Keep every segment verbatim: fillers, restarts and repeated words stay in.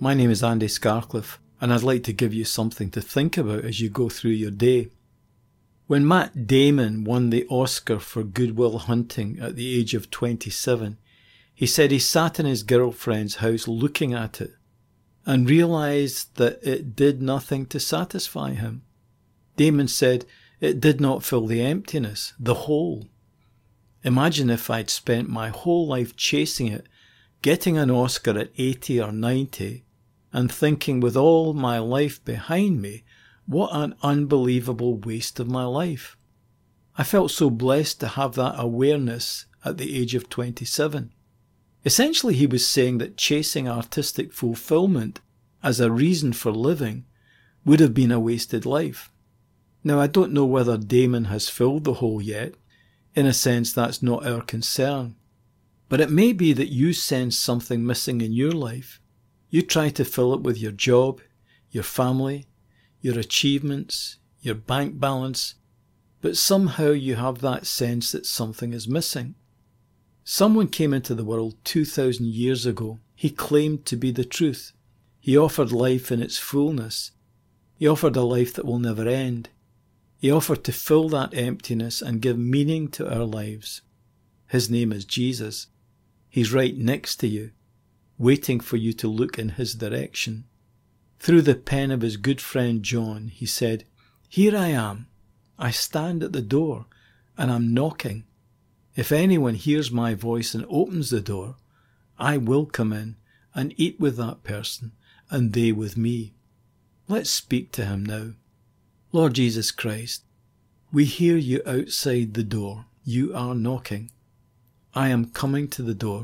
My name is Andy Scarcliffe, and I'd like to give you something to think about as you go through your day. When Matt Damon won the Oscar for Good Will Hunting at the age of twenty-seven, he said he sat in his girlfriend's house looking at it and realised that it did nothing to satisfy him. Damon said it did not fill the emptiness, the hole. Imagine if I'd spent my whole life chasing it, getting an Oscar at eighty or ninety, and thinking with all my life behind me, what an unbelievable waste of my life. I felt so blessed to have that awareness at the age of twenty-seven. Essentially, he was saying that chasing artistic fulfillment as a reason for living would have been a wasted life. Now, I don't know whether Damon has filled the hole yet. In a sense, that's not our concern. But it may be that you sense something missing in your life. You try to fill it with your job, your family, your achievements, your bank balance, but somehow you have that sense that something is missing. Someone came into the world two thousand years ago. He claimed to be the truth. He offered life in its fullness. He offered a life that will never end. He offered to fill that emptiness and give meaning to our lives. His name is Jesus. He's right next to you, waiting for you to look in his direction. Through the pen of his good friend John, he said, "Here I am. I stand at the door, and I'm knocking. If anyone hears my voice and opens the door, I will come in and eat with that person, and they with me." Let's speak to him now. Lord Jesus Christ, we hear you outside the door. You are knocking. I am coming to the door.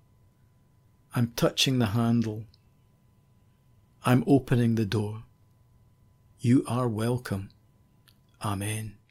I'm touching the handle. I'm opening the door. You are welcome. Amen.